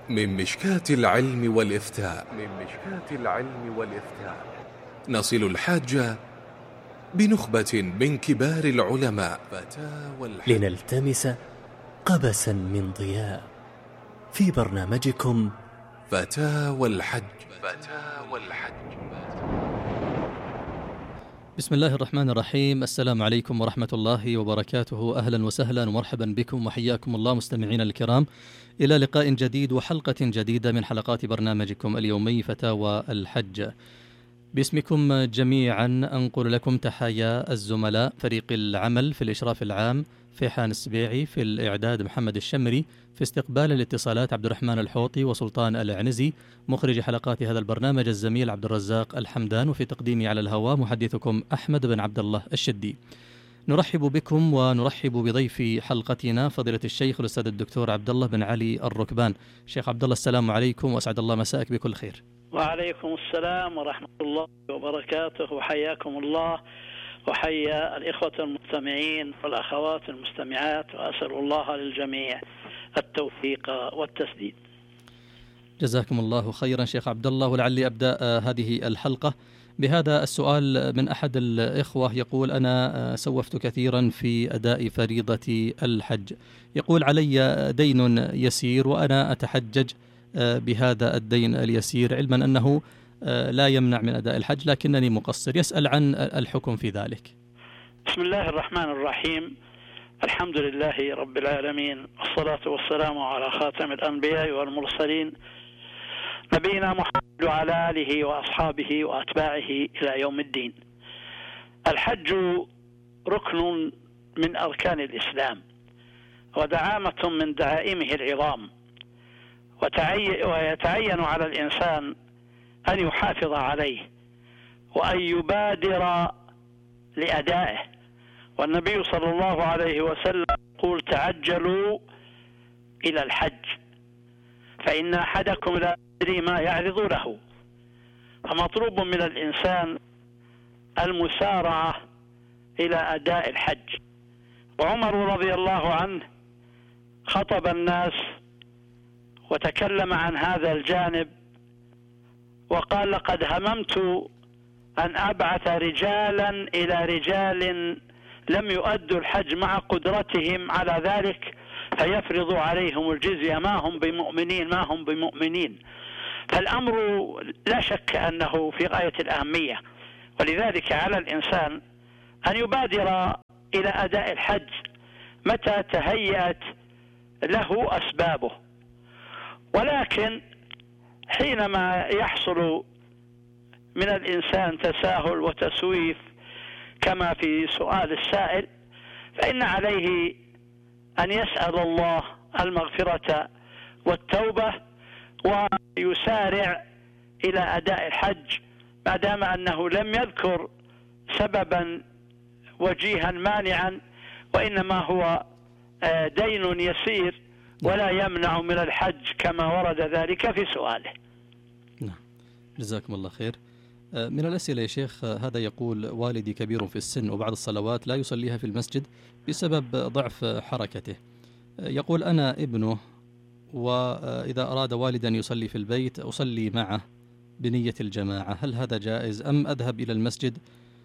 من مشكاة العلم والإفتاء نصل الحاج بنخبة من كبار العلماء لنلتمس قبسا من ضياء في برنامجكم فتاوى الحج. بسم الله الرحمن الرحيم. السلام عليكم ورحمة الله وبركاته. أهلا وسهلا ومرحبا بكم وحياكم الله مستمعين الكرام إلى لقاء جديد وحلقة جديدة من حلقات برنامجكم اليومي فتاوى الحج. باسمكم جميعا أنقل لكم تحايا الزملاء فريق العمل في الإشراف العام فيحان السبيعي، في الإعداد محمد الشمري، في استقبال الاتصالات عبد الرحمن الحوطي وسلطان العنزي، مخرج حلقات هذا البرنامج الزميل عبد الرزاق الحمدان، وفي تقديمي على الهواء محدثكم أحمد بن عبد الله الشدي. نرحب بكم ونرحب بضيف حلقتنا فضيلة الشيخ الأستاذ الدكتور عبد الله بن علي الركبان. شيخ عبد الله السلام عليكم وأسعد الله مساءك بكل خير. وعليكم السلام ورحمة الله وبركاته، وحياكم الله وحيا الإخوة المستمعين والأخوات المستمعات، وأسأل الله للجميع التوفيق والتسديد. جزاكم الله خيرا شيخ عبد الله. ولعلي أبدأ هذه الحلقة بهذا السؤال من أحد الإخوة، يقول: أنا سوفت كثيرا في أداء فريضة الحج، يقول علي دين يسير وأنا أتحجج بهذا الدين اليسير، علما أنه لا يمنع من أداء الحج لكنني مقصر، يسأل عن الحكم في ذلك. بسم الله الرحمن الرحيم، الحمد لله رب العالمين، والصلاة والسلام على خاتم الأنبياء والمرسلين نبينا محمد وعلى آله وأصحابه وأتباعه إلى يوم الدين. الحج ركن من أركان الإسلام ودعامة من دعائمه العظام، ويتعين على الإنسان أن يحافظ عليه وأن يبادر لأدائه. والنبي صلى الله عليه وسلم يقول: تعجلوا إلى الحج فإن أحدكم لا يدري ما يعرض له. فمطلوب من الإنسان المسارعة إلى أداء الحج. وعمر رضي الله عنه خطب الناس وتكلم عن هذا الجانب وقال: لقد هممت أن أبعث رجالا إلى رجال لم يؤدوا الحج مع قدرتهم على ذلك فيفرض عليهم الجزية، ما هم بمؤمنين. فالأمر لا شك أنه في غاية الأهمية، ولذلك على الإنسان أن يبادر إلى أداء الحج متى تهيأت له أسبابه. ولكن حينما يحصل من الإنسان تساهل وتسويف كما في سؤال السائل، فإن عليه أن يسأل الله المغفرة والتوبة ويسارع إلى أداء الحج، ما دام أنه لم يذكر سببا وجيها مانعا، وإنما هو دين يسير ولا يمنع من الحج كما ورد ذلك في سؤاله. نعم، جزاكم الله خير. من الأسئلة يا شيخ هذا يقول: والدي كبير في السن وبعض الصلوات لا يصليها في المسجد بسبب ضعف حركته، يقول أنا ابنه، وإذا أراد والدا يصلي في البيت أصلي معه بنية الجماعة، هل هذا جائز أم أذهب إلى المسجد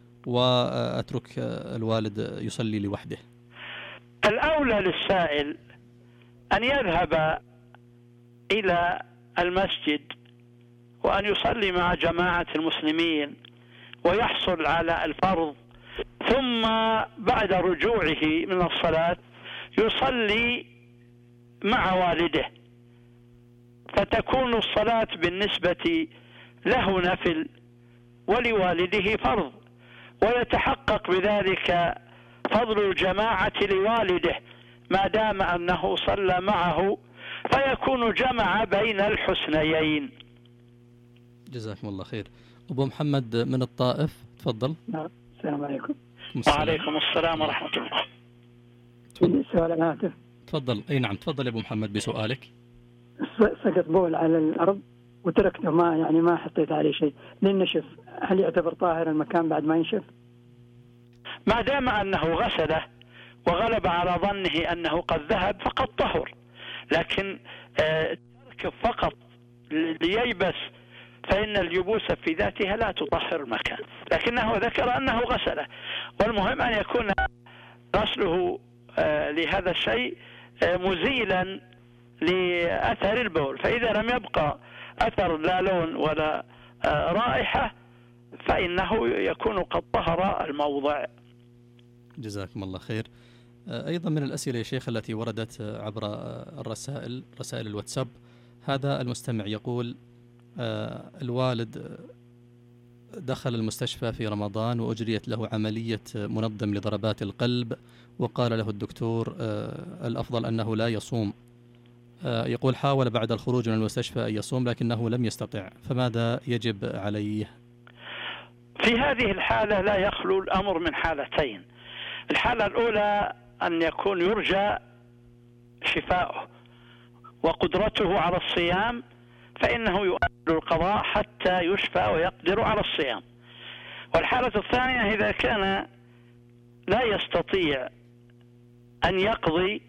وأترك الوالد يصلي لوحده؟ الأولى للسائل أن يذهب إلى المسجد وأن يصلي مع جماعة المسلمين ويحصل على الفرض، ثم بعد رجوعه من الصلاة يصلي مع والده، فتكون الصلاة بالنسبة له نفل ولوالده فرض، ويتحقق بذلك فضل الجماعة لوالده ما دام أنه صلى معه، فيكون جمع بين الحسنيين. جزاكم الله خير. أبو محمد من الطائف، تفضل. السلام عليكم. وعليكم السلام ورحمة الله. سؤال الهاتف. تفضل. أي نعم، تفضل يا أبو محمد بسؤالك. سقط بول على الأرض وتركته، ما حطيت عليه شيء للنشف، هل يعتبر طاهر المكان بعد ما ينشف؟ ما دام أنه غسله وغلب على ظنه أنه قد ذهب فقد طهر، لكن يعتكف فقط لييبس فإن اليبوس في ذاتها لا تطهر المكان، لكنه ذكر أنه غسله، والمهم أن يكون غسله لهذا الشيء مزيلا لأثر البول، فإذا لم يبقى أثر لا لون ولا رائحة فإنه يكون قد طهر الموضع. جزاكم الله خير. أيضا من الأسئلة يا شيخ التي وردت عبر رسائل الواتساب، هذا المستمع يقول الوالد دخل المستشفى في رمضان وأجريت له عملية منظم لضربات القلب، وقال له الدكتور الأفضل أنه لا يصوم. يقول حاول بعد الخروج من المستشفى أن يصوم لكنه لم يستطع، فماذا يجب عليه؟ في هذه الحالة لا يخلو الأمر من حالتين. الحالة الأولى أن يكون يرجى شفاؤه وقدرته على الصيام، فإنه يؤجل القضاء حتى يشفى ويقدر على الصيام. والحالة الثانية إذا كان لا يستطيع أن يقضي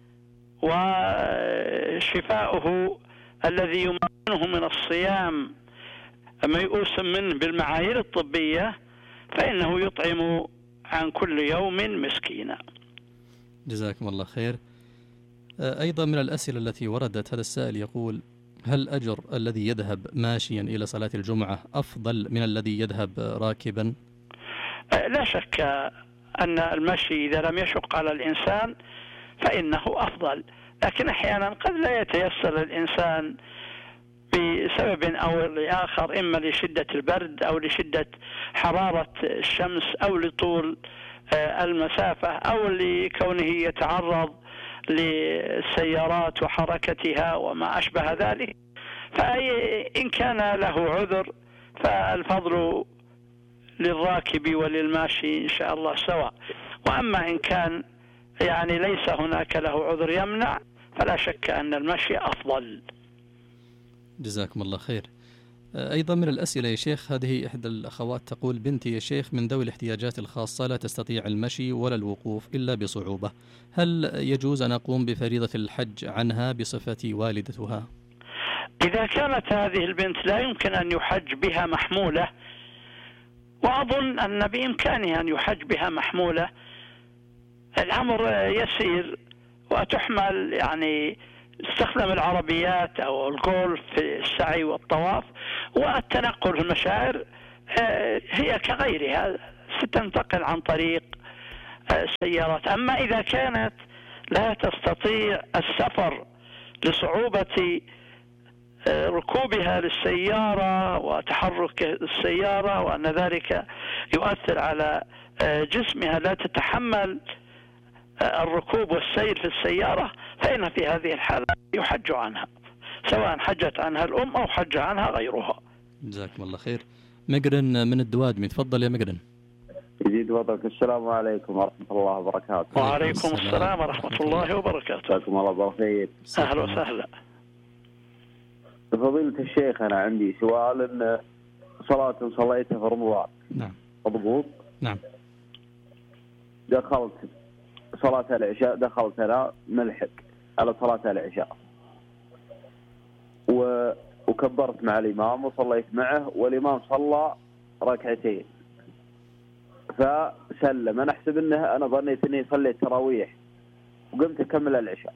وشفاؤه الذي يمكنه من الصيام ميؤوس منه بالمعايير الطبية، فإنه يطعم عن كل يوم مسكينا. جزاكم الله خير. أيضا من الأسئلة التي وردت، هذا السائل يقول هل أجر الذي يذهب ماشيا إلى صلاة الجمعة أفضل من الذي يذهب راكبا؟ لا شك أن المشي إذا لم يشق على الإنسان فإنه أفضل، لكن أحيانا قد لا يتيسر الإنسان بسبب أو لآخر، إما لشدة البرد أو لشدة حرارة الشمس أو لطول المسافة أو لكونه يتعرض للسيارات وحركتها وما أشبه ذلك. فإن كان له عذر فالفضل للراكب وللماشي إن شاء الله سواء، وأما إن كان يعني ليس هناك له عذر يمنع فلا شك أن المشي أفضل. جزاكم الله خير. أيضا من الأسئلة يا شيخ، هذه إحدى الأخوات تقول بنتي يا شيخ من ذوي الاحتياجات الخاصة لا تستطيع المشي ولا الوقوف إلا بصعوبة، هل يجوز أن أقوم بفريضة الحج عنها بصفتي والدتها؟ إذا كانت هذه البنت لا يمكن أن يحج بها محمولة، وأظن أن بإمكانها أن يحج بها محمولة، الأمر يسير وتحمل، يعني استخدم العربيات أو الجولف في السعي والطواف، والتنقل في المشاعر هي كغيرها ستنتقل عن طريق السيارات. أما إذا كانت لا تستطيع السفر لصعوبة ركوبها للسيارة وتحرك السيارة وأن ذلك يؤثر على جسمها لا تتحمل الركوب والسير في السيارة، فإن في هذه الحالة يحج عنها سواء حجت عنها الأم أو حج عنها غيرها. جزاكم الله خير. مقرن من الدوادمي، تفضل يا مقرن. يزيد وضعك. السلام عليكم ورحمة الله وبركاته. وعليكم السلام ورحمة الله وبركاته. جزاكم الله بالخير. أهلا وسهلا. فضيلة الشيخ أنا عندي سؤال، إن صلاة صليتها في رمضان. نعم. مضبوط. نعم. دخلت صلاة العشاء، دخلت أنا ملحق على صلاة العشاء وكبرت مع الإمام وصليت معه، والإمام صلى ركعتين فسلم. أنا أحسب أنه أنا ظنيت أني صليت تراويح وقمت أكمل العشاء،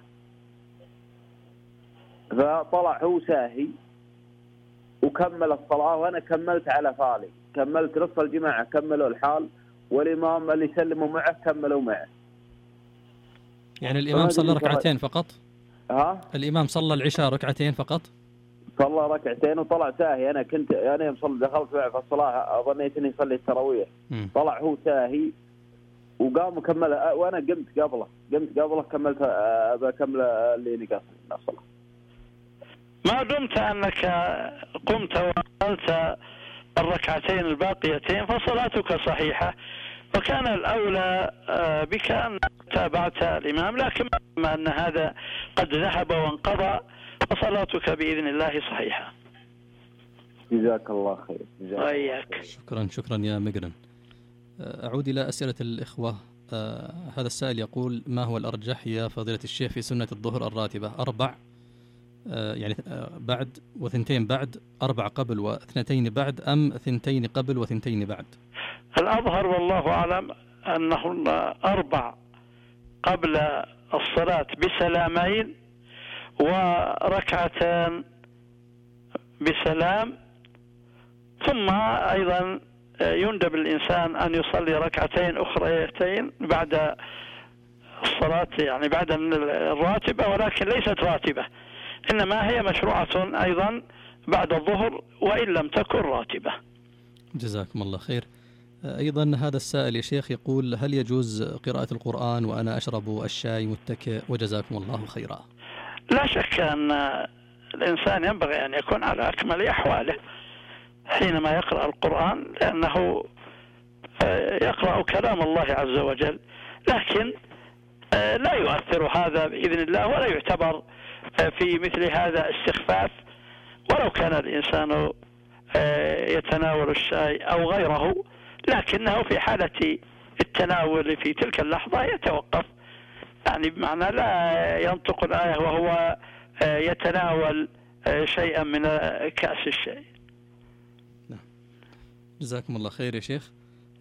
فطلع هو ساهي وكمل الصلاة وأنا كملت على فالي، كملت نصف الجماعة كملوا الحال والإمام اللي سلموا معه كملوا معه. يعني الإمام صلى ركعتين فقط؟ الإمام صلى العشاء ركعتين فقط؟ صلى ركعتين وطلع ساهي. أنا كنت يوم دخلت معه في الصلاة ظنيت إني صلي التراويح، طلع هو ساهي وقام وكمل وأنا قمت قبله كملت بكمل اللي نقص الصلاة. ما دمت أنك قمت وقلت الركعتين الباقيتين فصلاتك صحيحة، وكان الأولى بك أن تابعت الإمام، لكن ما أن هذا قد ذهب وانقضى فصلاتك بإذن الله صحيحة. جزاك الله خير. وإياك. شكرا يا مقرن. أعود إلى أسئلة الإخوة. هذا السائل يقول ما هو الأرجح يا فضيلة الشيخ في سنة الظهر الراتبة، 4 يعني بعد وثنتين بعد، 4 قبل واثنتين بعد، أم 2 قبل و2 بعد؟ الأظهر والله أعلم أنهن 4 قبل الصلاة بسلامين، وركعتان بسلام، ثم أيضا يندب الإنسان أن يصلي ركعتين أخريتين بعد الصلاة، يعني بعد الراتبة، ولكن ليست راتبة، إنما هي مشروعة أيضا بعد الظهر وإن لم تكن راتبة. جزاكم الله خير. أيضا هذا السائل يا شيخ يقول: هل يجوز قراءة القرآن وأنا أشرب الشاي متكئ؟ وجزاكم الله خيرا. لا شك أن الإنسان ينبغي أن يكون على أكمل أحواله حينما يقرأ القرآن، لأنه يقرأ كلام الله عز وجل، لكن لا يؤثر هذا بإذن الله، ولا يعتبر في مثل هذا استخفاف، ولو كان الإنسان يتناول الشاي أو غيره، لكنه في حالة التناول في تلك اللحظة يتوقف، يعني بمعنى لا ينطق الآية وهو يتناول شيئا من كأس الشاي. جزاكم الله خير يا شيخ.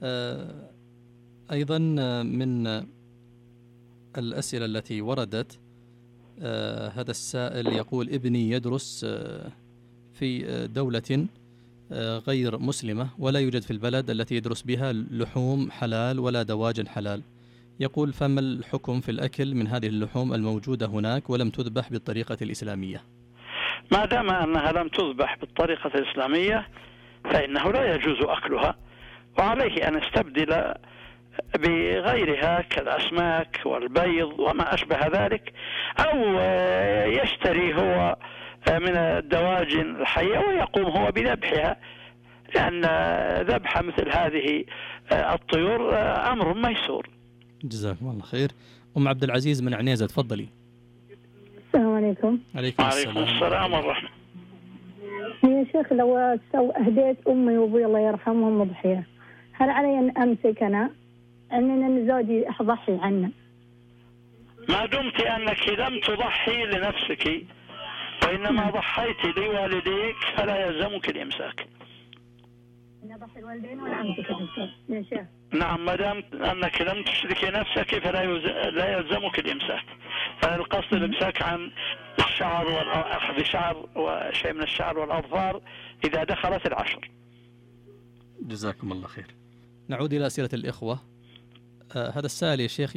أيضا من الأسئلة التي وردت، هذا السائل يقول: ابني يدرس في دولة غير مسلمة، ولا يوجد في البلد التي يدرس بها لحوم حلال ولا دواجن حلال. يقول: فما الحكم في الأكل من هذه اللحوم الموجودة هناك ولم تذبح بالطريقة الإسلامية؟ ما دام أنها لم تذبح بالطريقة الإسلامية فإنه لا يجوز أكلها، وعليه أن يستبدل بغيرها كالأسماك والبيض وما أشبه ذلك، أو يشتري هو من الدواجن الحية ويقوم هو بذبحها، لأن ذبح مثل هذه الطيور أمر ميسور. جزاكم الله خير. أم عبد العزيز من عنيزة، تفضلي. السلام عليكم. عليكم السلام ورحمة. يا شيخ، لو أهديت أمي وأبوي الله يرحمهم أضحية، هل علي أن أمسك أنا أن زوجي أضحي عنه؟ ما دمت أنك لم تضحي لنفسك وإنما ضحيت لوالديك فلا يلزمك الإمساك. نضحي الوالدين ولا أمسك يا شيخ؟ نعم، ما دام أنك لم تشركي نفسك فلا يلزمك الإمساك. فالقصد الإمساك عن الشعر أخذ شعر وشيء من الشعر والأظفار إذا دخلت العشر. جزاكم الله خير. نعود إلى أسئلة الإخوة. هذا السائل يا شيخ